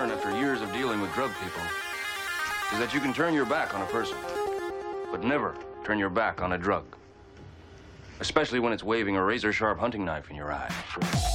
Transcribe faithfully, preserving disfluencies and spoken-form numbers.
learn after years of dealing with drug people is that you can turn your back on a person, but never turn your back on a drug. Especially when it's waving a razor-sharp hunting knife in your eye.